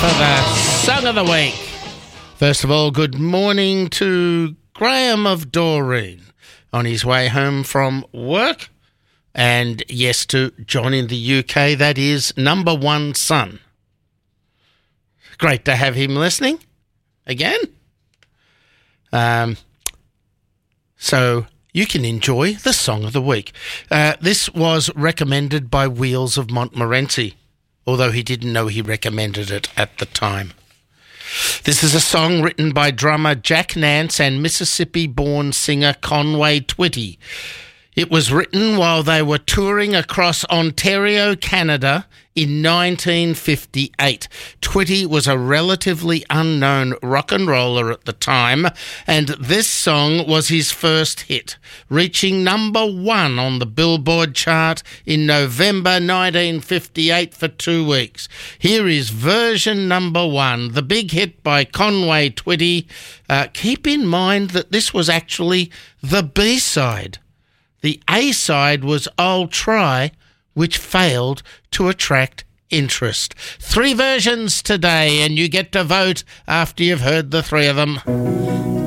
for the Song of the Week. First of all, good morning to Graham of Doreen on his way home from work. And yes, to John in the UK, that is number one son. Great to have him listening again. So you can enjoy the Song of the Week. This was recommended by Wheels of Montmorency, although he didn't know he recommended it at the time. This is a song written by drummer Jack Nance and Mississippi-born singer Conway Twitty. It was written while they were touring across Ontario, Canada in 1958. Twitty was a relatively unknown rock and roller at the time, and this song was his first hit, reaching number one on the Billboard chart in November 1958 for 2 weeks. Here is version number one, the big hit by Conway Twitty. Keep in mind that this was actually the B-side. The A-side was I'll Try, which failed to attract interest. 3 versions today, and you get to vote after you've heard the 3 of them.